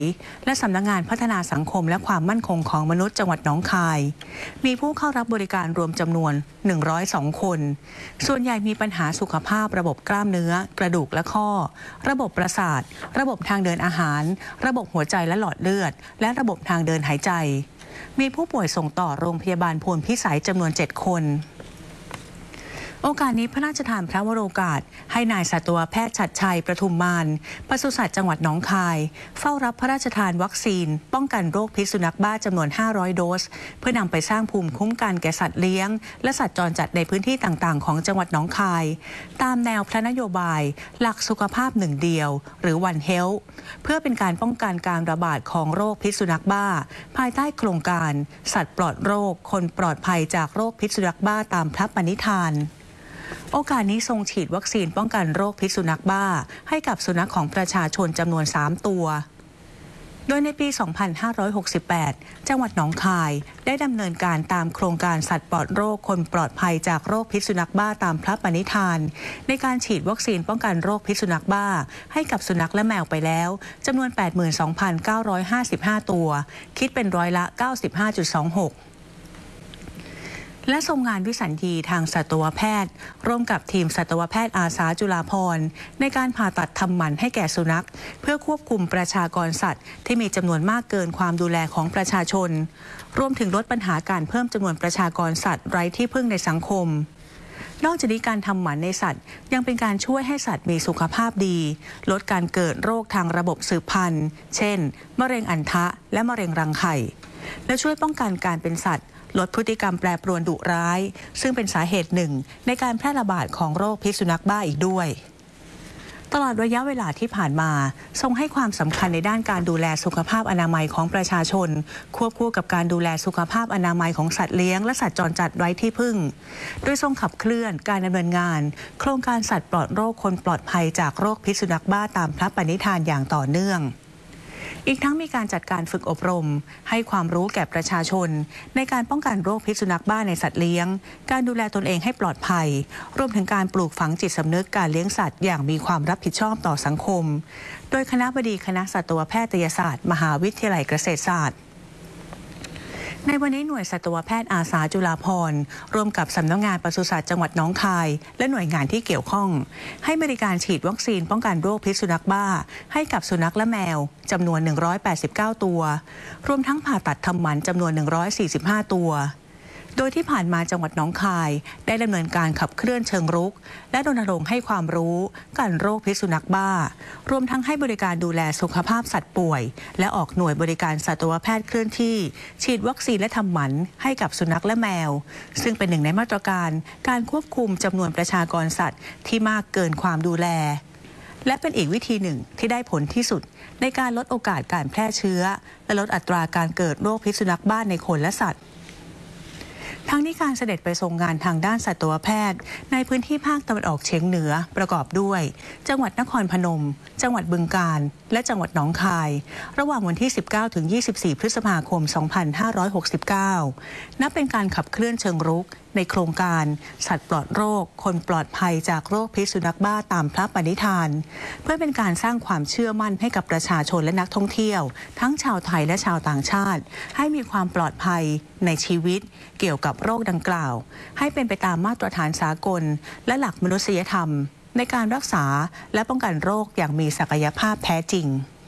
และสำนักงานพัฒนาสังคมและความมั่นคงของมนุษย์จังหวัดหนองคายมีผู้เข้ารับบริการรวมจำนวน102คนส่วนใหญ่มีปัญหาสุขภาพระบบกล้ามเนื้อกระดูกและข้อระบบประสาทระบบทางเดินอาหารระบบหัวใจและหลอดเลือดและระบบทางเดินหายใจมีผู้ป่วยส่งต่อโรงพยาบาลพลพิสัยจำนวน7คนโอกาสนี้พระราชทานพระวโรกาสให้นายสัตวแพทย์ฉัตรชัยประทุมมานปศุสัตว์จังหวัดหนองคายเฝ้ารับพระราชทานวัคซีนป้องกันโรคพิษสุนัขบ้าจำนวน500โดสเพื่อนำไปสร้างภูมิคุ้มกันแก่สัตว์เลี้ยงและสัตว์จรจัดในพื้นที่ต่างๆของจังหวัดหนองคายตามแนวพระนโยบายหลักสุขภาพหนึ่งเดียวหรือ One Health เพื่อเป็นการป้องกันการระบาดของโรคพิษสุนัขบ้าภายใต้โครงการสัตว์ปลอดโรคคนปลอดภัยจากโรคพิษสุนัขบ้าตามพระปณิธานโอกาสนี้ทรงฉีดวัคซีนป้องกันโรคพิษสุนัขบ้าให้กับสุนัขของประชาชนจำนวน3ตัวโดยในปี 2568 จังหวัดหนองคายได้ดำเนินการตามโครงการสัตว์ปลอดโรคคนปลอดภัยจากโรคพิษสุนัขบ้าตามพระปณิธานในการฉีดวัคซีนป้องกันโรคพิษสุนัขบ้าให้กับสุนัขและแมวไปแล้วจำนวน 82,955 ตัวคิดเป็นร้อยละ 95.26และทรงงานวิสัญญีทางสัตวแพทย์ร่วมกับทีมสัตวแพทย์อาสาจุฬาภรณ์ในการผ่าตัดทำหมันให้แก่สุนัขเพื่อควบคุมประชากรสัตว์ที่มีจำนวนมากเกินความดูแลของประชาชนรวมถึงลดปัญหาการเพิ่มจำนวนประชากรสัตว์ไร้ที่พึ่งในสังคมนอกจากนี้การทำหมันในสัตว์ยังเป็นการช่วยให้สัตว์มีสุขภาพดีลดการเกิดโรคทางระบบสืบพันธุ์เช่นมะเร็งอัณฑะและมะเร็งรังไข่และช่วยป้องกันการเป็นสัตว์ลดพฤติกรรมแปรปรวนดุร้ายซึ่งเป็นสาเหตุหนึ่งในการแพร่ระบาดของโรคพิษสุนัขบ้าอีกด้วยตลอดระยะเวลาที่ผ่านมาทรงให้ความสำคัญในด้านการดูแลสุขภาพอนามัยของประชาชนควบคู่กับการดูแลสุขภาพอนามัยของสัตว์เลี้ยงและสัตว์จรจัดไร้ที่พึ่งโดยทรงขับเคลื่อนการดำเนินงานโครงการสัตว์ปลอดโรคคนปลอดภัยจากโรคพิษสุนัขบ้าตามพระปณิธานอย่างต่อเนื่องอีกทั้งมีการจัดการฝึกอบรมให้ความรู้แก่ประชาชนในการป้องกันโรคพิษสุนัขบ้าในสัตว์เลี้ยงการดูแลตนเองให้ปลอดภัยรวมถึงการปลูกฝังจิตสำนึกการเลี้ยงสัตว์อย่างมีความรับผิดชอบต่อสังคมโดยคณบดีคณะสัตวแพทยศาสตร์มหาวิทยาลัยเกษตรศาสตร์ในวันนี้หน่วยสัตวแพทย์อาสาจุฬาภรณ์ร่วมกับสำนักงานปศุสัตว์จังหวัดหนองคายและหน่วยงานที่เกี่ยวข้องให้บริการฉีดวัคซีนป้องกันโรคพิษสุนัขบ้าให้กับสุนัขและแมวจำนวน189ตัวรวมทั้งผ่าตัดทำหมันจำนวน145ตัวโดยที่ผ่านมาจังหวัดหนองคายได้ดำเนินการขับเคลื่อนเชิงรุกและรณรงค์ให้ความรู้กันโรคพิษสุนัขบ้ารวมทั้งให้บริการดูแลสุขภาพสัตว์ป่วยและออกหน่วยบริการสัตวแพทย์เคลื่อนที่ฉีดวัคซีนและทำหมันให้กับสุนัขและแมวซึ่งเป็นหนึ่งในมาตรการการควบคุมจำนวนประชากรสัตว์ที่มากเกินความดูแลและเป็นอีกวิธีหนึ่งที่ได้ผลที่สุดในการลดโอกาสการแพร่เชื้อและลดอัตราการเกิดโรคพิษสุนัขบ้าในคนและสัตว์ทั้งนี้การเสด็จไปทรงงานทางด้านสัตวแพทย์ในพื้นที่ภาคตะวันออกเฉียงเหนือประกอบด้วยจังหวัดนครพนมจังหวัดบึงกาฬและจังหวัดหนองคายระหว่างวันที่19ถึง24พฤษภาคม2569นับเป็นการขับเคลื่อนเชิงรุกในโครงการสัตว์ปลอดโรคคนปลอดภัยจากโรคพิษสุนัขบ้าตามพระปณิธานเพื่อเป็นการสร้างความเชื่อมั่นให้กับประชาชนและนักท่องเที่ยวทั้งชาวไทยและชาวต่างชาติให้มีความปลอดภัยในชีวิตเกี่ยวกับโรคดังกล่าวให้เป็นไปตามมาตรฐานสากลและหลักมนุษยธรรมในการรักษาและป้องกันโรคอย่างมีศักยภาพแท้จริง